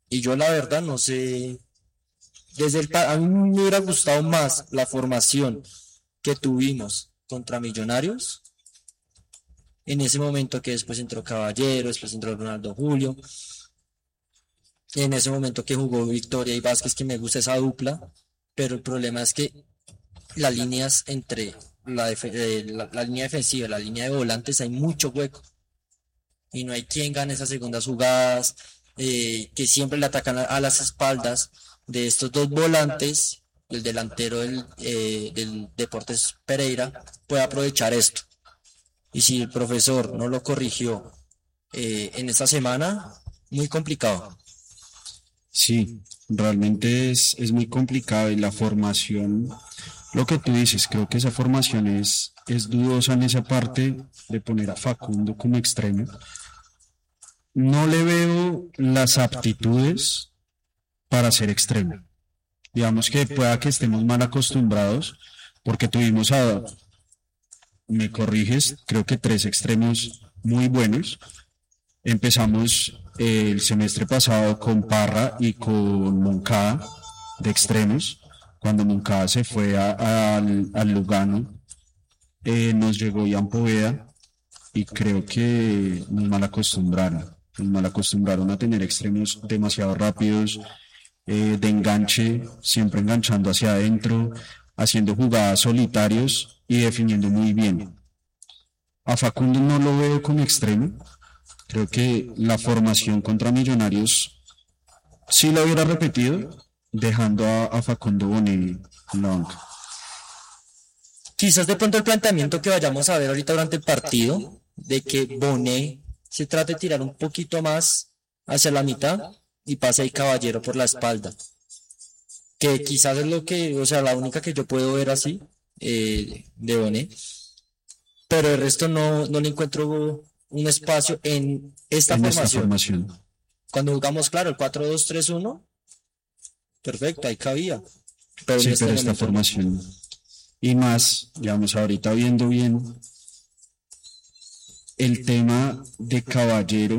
Y yo la verdad no sé, a mí me hubiera gustado más la formación que tuvimos contra Millonarios en ese momento que después entró Caballero, después entró Ronaldo Julio, en ese momento que jugó Victoria y Vázquez, que me gusta esa dupla, pero el problema es que las líneas entre la línea defensiva y la línea de volantes hay mucho hueco y no hay quien gane esas segundas jugadas, que siempre le atacan a las espaldas de estos dos volantes. El delantero del Deportes Pereira puede aprovechar esto. Y si el profesor no lo corrigió en esta semana, muy complicado. Sí, realmente es muy complicado y la formación, lo que tú dices, creo que esa formación es dudosa en esa parte de poner a Facundo como extremo. No le veo las aptitudes para ser extremo. Digamos que pueda que estemos mal acostumbrados porque tuvimos me corriges, creo que tres extremos muy buenos. Empezamos el semestre pasado con Parra y con Moncada de extremos. Cuando Moncada se fue al Lugano, nos llegó Ian Poveda y creo que nos mal acostumbraron. Nos mal acostumbraron a tener extremos demasiado rápidos, de enganche, siempre enganchando hacia adentro, haciendo jugadas solitarios y definiendo muy bien. A Facundo no lo veo como extremo. Creo que la formación contra Millonarios sí la hubiera repetido, dejando a Facundo Bonet en la banca. Quizás de pronto el planteamiento que vayamos a ver ahorita durante el partido, de que Bonet se trate de tirar un poquito más hacia la mitad y pase el Caballero por la espalda. Que quizás es lo que, o sea, la única que yo puedo ver así de Bonet. Pero el resto no le encuentro un espacio en esta En esta formación. formación. Cuando jugamos, claro, el 4-2-3-1, perfecto, ahí cabía. Pero en Sí, este pero esta momento no. formación. Y más, digamos, ahorita viendo bien el tema de Caballero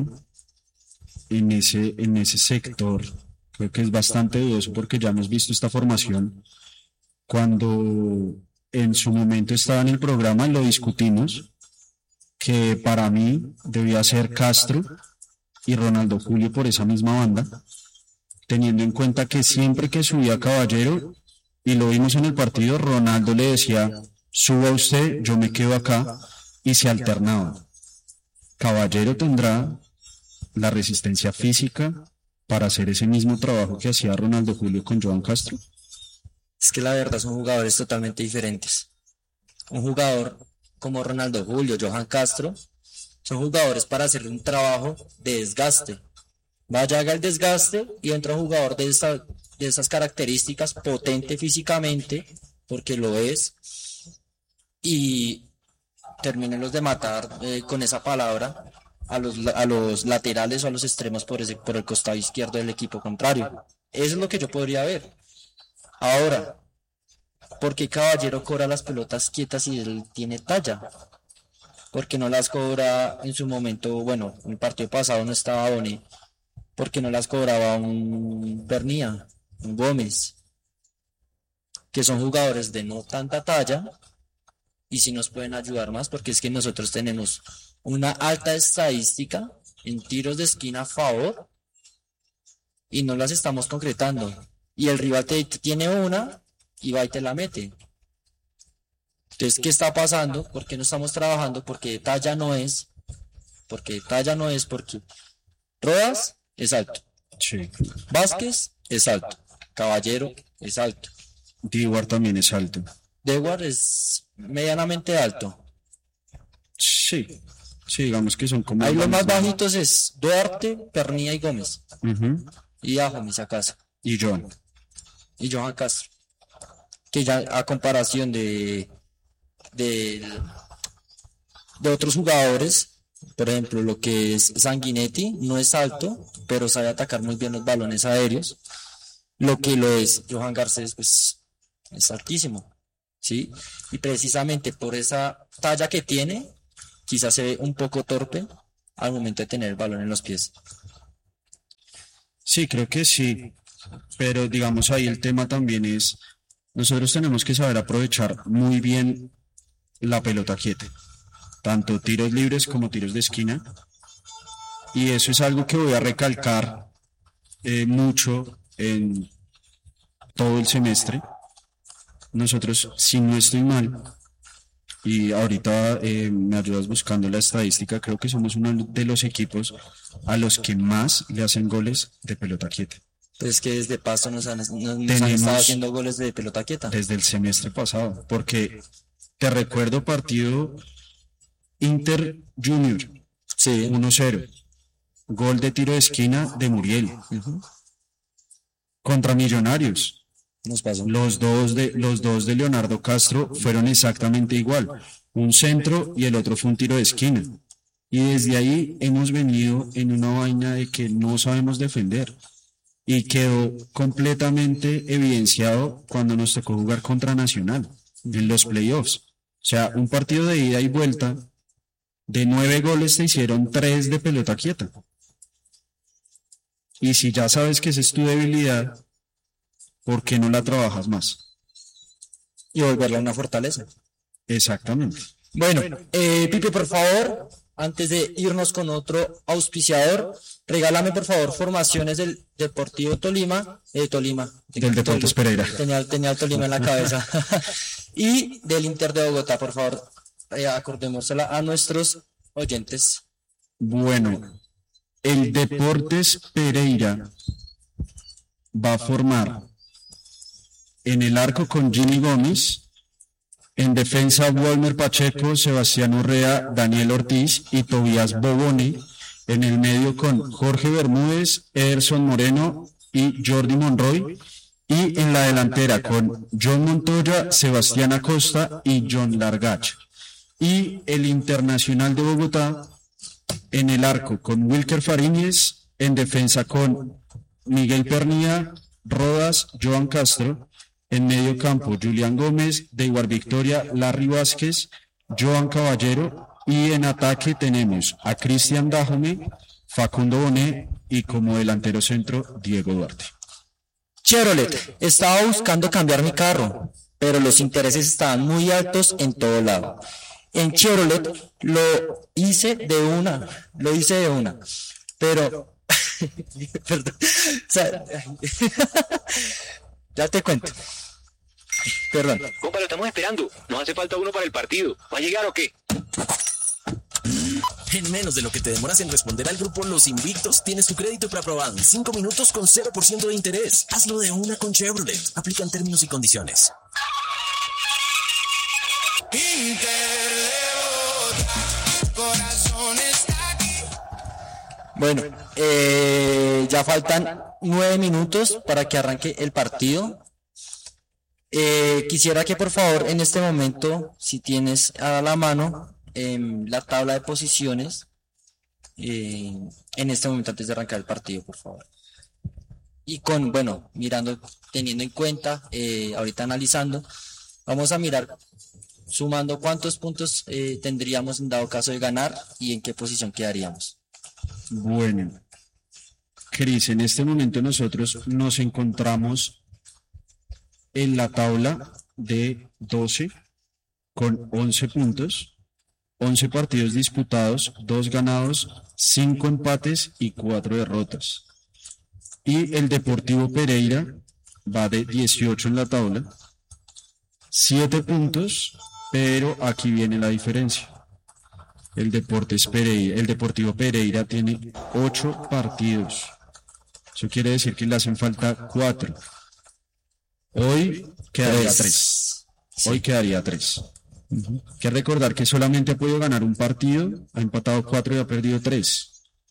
en ese sector, creo que es bastante dudoso porque ya hemos visto esta formación cuando en su momento estaba en el programa, lo discutimos, que para mí debía ser Castro y Ronaldo Julio por esa misma banda, teniendo en cuenta que siempre que subía Caballero, y lo vimos en el partido, Ronaldo le decía, suba usted, yo me quedo acá, y se alternaban. Caballero tendrá la resistencia física para hacer ese mismo trabajo que hacía Ronaldo Julio con Joan Castro. Es que la verdad son jugadores totalmente diferentes. Un jugador como Ronaldo Julio, Johan Castro, son jugadores para hacer un trabajo de desgaste. Vaya, haga el desgaste y entra un jugador de esas características, potente físicamente, porque lo es, y termínenlos de matar con esa palabra a los laterales o a los extremos por el costado izquierdo del equipo contrario. Eso es lo que yo podría ver. Ahora, ¿por qué Caballero cobra las pelotas quietas si él tiene talla? Porque no las cobra en su momento, bueno, en el partido pasado no estaba Boni, porque no las cobraba un Bernía, un Gómez, que son jugadores de no tanta talla y si nos pueden ayudar más, porque es que nosotros tenemos una alta estadística en tiros de esquina a favor y no las estamos concretando. Y el rival tiene una y va y te la mete. Entonces, ¿qué está pasando? ¿Por qué no estamos trabajando? Porque talla no es. Porque talla no es. Porque Rodas es alto. Sí. Vázquez es alto. Caballero es alto. Dewar también es alto. Dewar es medianamente alto. Sí, sí, digamos que son como... Ahí los más bajitos es Duarte, Pernilla y Gómez. Y Ajo, mis casa. Y Joan. Y Johan Castro. Que ya a comparación de, de otros jugadores, por ejemplo, lo que es Sanguinetti, no es alto, pero sabe atacar muy bien los balones aéreos. Lo que lo es Johan Garcés, pues es altísimo, ¿sí? Y precisamente por esa talla que tiene, quizás se ve un poco torpe al momento de tener el balón en los pies. Sí, creo que sí, pero digamos ahí el tema también es, nosotros tenemos que saber aprovechar muy bien la pelota quieta, tanto tiros libres como tiros de esquina, y eso es algo que voy a recalcar mucho en todo el semestre. Nosotros, si no estoy mal, y ahorita me ayudas buscando la estadística, creo que somos uno de los equipos a los que más le hacen goles de pelota quieta. Pues es que desde Pasto nos han estado Tenemos haciendo goles de pelota quieta. desde el semestre pasado, porque te recuerdo partido Inter Junior, Sí. 1-0, gol de tiro de esquina de Muriel, contra Millonarios. Nos pasó. Los dos de Leonardo Castro fueron exactamente igual, un centro y el otro fue un tiro de esquina. Y desde ahí hemos venido en una vaina de que no sabemos defender. Y quedó completamente evidenciado cuando nos tocó jugar contra Nacional en los playoffs. O sea, un partido de ida y vuelta, de 9 goles te hicieron 3 de pelota quieta. Y si ya sabes que esa es tu debilidad, ¿por qué no la trabajas más? Y volverla una fortaleza. Exactamente. Bueno, Pipe, por favor, antes de irnos con otro auspiciador, regálame por favor formaciones del Deportivo Tolima, Del Deportes Pereira. Tenía el Tolima en la cabeza. Y del Inter de Bogotá, por favor, acordémosela a nuestros oyentes. Bueno, el Deportes Pereira va a formar en el arco con Jimmy Gómez, en defensa Walmer Pacheco, Sebastián Urrea, Daniel Ortiz y Tobías Bobone, en el medio con Jorge Bermúdez, Ederson Moreno y Jordi Monroy, y en la delantera con John Montoya, Sebastián Acosta y John Largach. Y el Internacional de Bogotá en el arco con Wilker Fariñez, en defensa con Miguel Pernía, Rodas, Joan Castro, en medio campo Julián Gómez, Deibar Victoria, Larry Vázquez, Joan Caballero, y en ataque tenemos a Cristian Dajome, Facundo Bonet y como delantero centro Diego Duarte. Chevrolet, estaba buscando cambiar mi carro, pero los intereses estaban muy altos en todo lado. En Chevrolet lo hice de una, pero, perdón, o sea, ya te cuento. Perdón. Compa, lo estamos esperando. Nos hace falta uno para el partido. ¿Va a llegar o qué? En menos de lo que te demoras en responder al grupo Los Invictos, tienes tu crédito preaprobado en 5 minutos con 0% de interés. Hazlo de una con Chevrolet. Aplican términos y condiciones. Bueno, ya faltan 9 minutos para que arranque el partido. Quisiera que por favor en este momento, si tienes a la mano la tabla de posiciones, en este momento antes de arrancar el partido, por favor. Y teniendo en cuenta, ahorita analizando, vamos a mirar, sumando cuántos puntos tendríamos en dado caso de ganar y en qué posición quedaríamos. Bueno, Cris, en este momento nosotros nos encontramos en la tabla de 12 con 11 puntos, 11 partidos disputados, 2 ganados, 5 empates y 4 derrotas. Y el Deportivo Pereira va de 18 en la tabla, 7 puntos, pero aquí viene la diferencia. El Deportivo Pereira tiene 8 partidos. Eso quiere decir que le hacen falta 4. Hoy quedaría 3. Hoy quedaría 3. Hay que recordar que solamente ha podido ganar un partido, ha empatado 4 y ha perdido 3.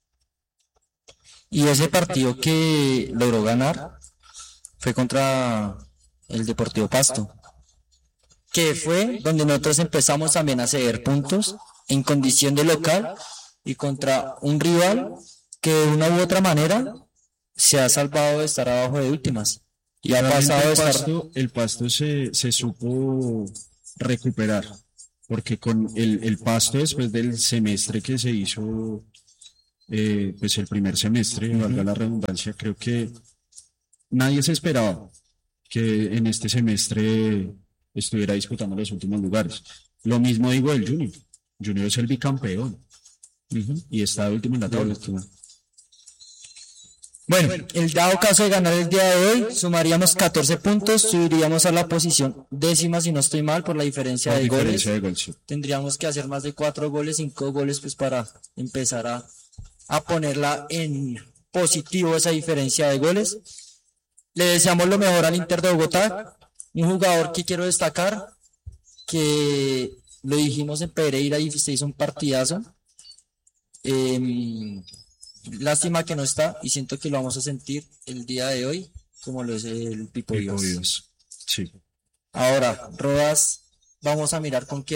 Y ese partido que logró ganar fue contra el Deportivo Pasto, que fue donde nosotros empezamos también a ceder puntos en condición de local y contra un rival que de una u otra manera se ha salvado de estar abajo de últimas. Y ha pasado de estar... El Pasto se supo recuperar, porque con el Pasto después del semestre que se hizo pues el primer semestre, valga la redundancia, creo que nadie se esperaba que en este semestre estuviera disputando los últimos lugares. Lo mismo digo del Junior. Junior es el bicampeón y está de último en la tabla. Bueno, el dado caso de ganar el día de hoy, sumaríamos 14 puntos, subiríamos a la posición décima, si no estoy mal, por la diferencia de goles. Sí. Tendríamos que hacer más de 4 goles, 5 goles, pues para empezar a ponerla en positivo esa diferencia de goles. Le deseamos lo mejor al Inter de Bogotá, un jugador que quiero destacar, que lo dijimos en Pereira y se hizo un partidazo. Lástima que no está y siento que lo vamos a sentir el día de hoy, como lo es el Pipo Dios. Sí. Ahora, Rodas, vamos a mirar con qué